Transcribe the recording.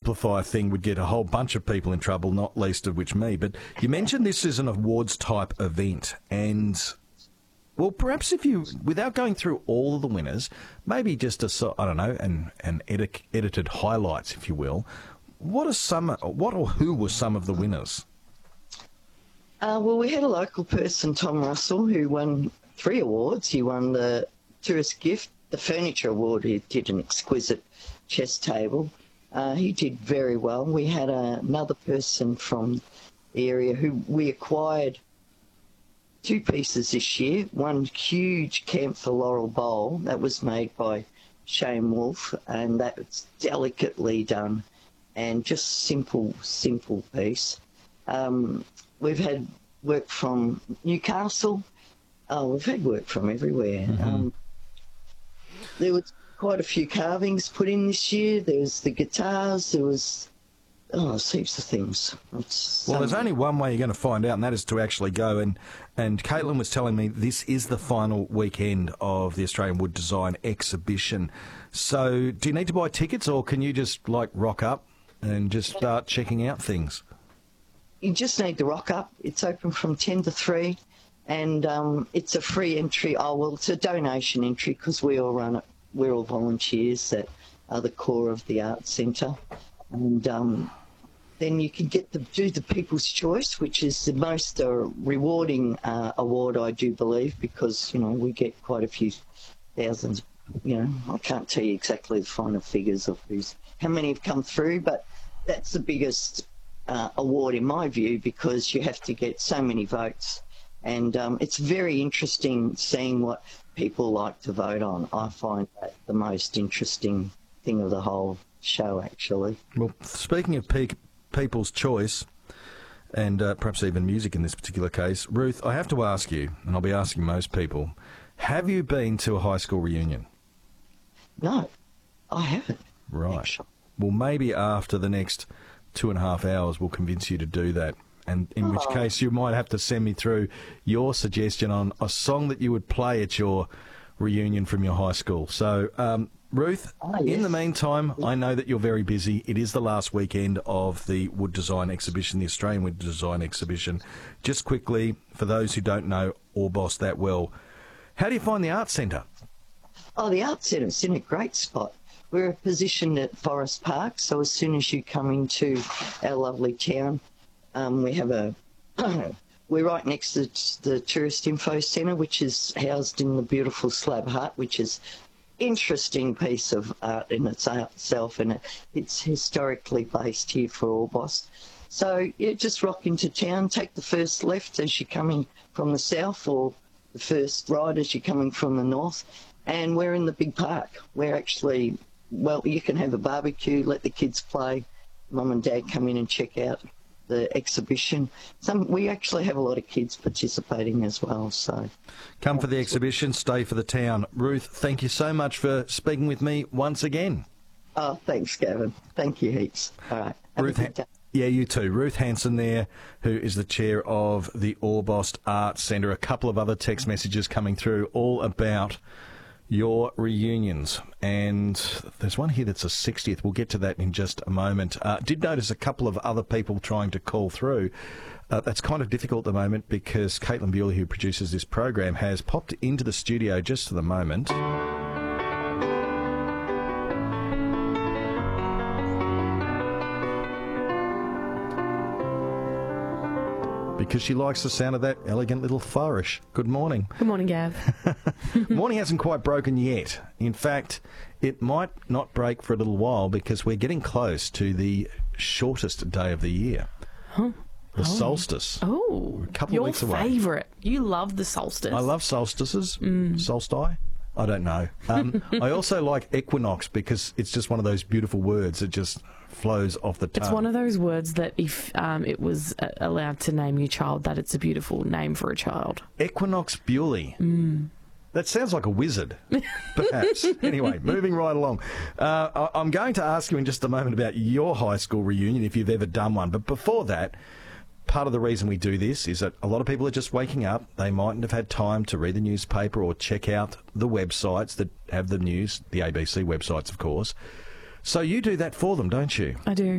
simplify a thing would get a whole bunch of people in trouble, not least of which me. But you mentioned this is an awards-type event, and, well, perhaps if you, without going through all of the winners, maybe just an edited highlights, if you will, what or who were some of the winners? Well, we had a local person, Tom Russell, who won 3 awards. He won the Tourist Gift, the Furniture Award. He did an exquisite chess table. He did very well. We had another person from the area who we acquired 2 pieces this year. One huge camphor laurel bowl that was made by Shane Wolfe, and that was delicately done and just simple piece. We've had work from Newcastle. We've had work from everywhere. Mm-hmm. There was quite a few carvings put in this year. There was the guitars. There was heaps of things. Well, there's only one way you're going to find out, and that is to actually go. And Caitlin was telling me this is the final weekend of the Australian Wood Design Exhibition. So do you need to buy tickets, or can you just, rock up and just start checking out things? You just need to rock up. It's open from 10 to 3, and it's a free entry. It's a donation entry because we all run it. We're all volunteers that are the core of the Arts Centre. And then you can get do the People's Choice, which is the most rewarding award, I do believe, because, we get quite a few thousands. I can't tell you exactly the final figures of how many have come through, but that's the biggest award in my view, because you have to get so many votes, and it's very interesting seeing what people like to vote on. I find that the most interesting thing of the whole show, actually. Well, speaking of People's Choice, and perhaps even music in this particular case, Ruth, I have to ask you, and I'll be asking most people, have you been to a high school reunion? No, I haven't. Right. Actually. Well, maybe after the next 2.5 hours we'll convince you to do that, and in which case you might have to send me through your suggestion on a song that you would play at your reunion from your high school. So, Ruth, yes. In the meantime, I know that you're very busy. It is the last weekend of the Wood Design Exhibition, the Australian Wood Design Exhibition. Just quickly, for those who don't know Orbost that well, how do you find the Arts Centre? Oh, the Arts Centre's in a great spot. We're positioned at Forest Park, so as soon as you come into our lovely town, we have we're right next to the Tourist Info Centre, which is housed in the beautiful slab hut, which is interesting piece of art in itself, and it's historically based here for Orbost. So, just rock into town, take the first left as you're coming from the south, or the first right as you're coming from the north, and we're in the big park. We're actually, you can have a barbecue, let the kids play, Mum and Dad come in and check out the exhibition. We actually have a lot of kids participating as well. So, come for the exhibition, stay for the town. Ruth, thank you so much for speaking with me once again. Oh, thanks, Gavin. Thank you heaps. All right. Ruth, yeah, you too. Ruth Hanson there, who is the chair of the Orbost Arts Centre. A couple of other text messages coming through all about your reunions, and there's one here that's a 60th. We'll get to that in just a moment. Did notice a couple of other people trying to call through. That's kind of difficult at the moment because Caitlin Bewley, who produces this program, has popped into the studio just for the moment. Because she likes the sound of that elegant little flourish. Good morning. Good morning, Gav. Morning hasn't quite broken yet. In fact, it might not break for a little while because we're getting close to the shortest day of the year. Huh? The solstice. Oh, a couple of weeks away. Your favourite. You love the solstice. I love solstices. Solstice? I don't know. I also like equinox because it's just one of those beautiful words that just flows off the tongue. It's one of those words that if it was allowed to name your child, that it's a beautiful name for a child. Equinox Bewley. That sounds like a wizard, perhaps. Anyway, moving right along. I'm going to ask you in just a moment about your high school reunion, if you've ever done one. But before that, part of the reason we do this is that a lot of people are just waking up. They mightn't have had time to read the newspaper or check out the websites that have the news, the ABC websites, of course. So you do that for them, don't you? I do.